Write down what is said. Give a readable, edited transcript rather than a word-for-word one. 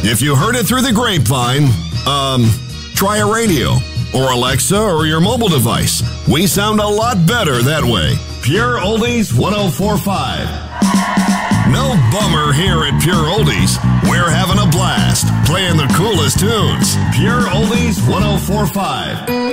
If you heard it through the grapevine, try a radio or Alexa or your mobile device. We sound a lot better that way. Pure Oldies 104.5. No bummer here at Pure Oldies. We're having a blast playing the coolest tunes. Pure Oldies 104.5.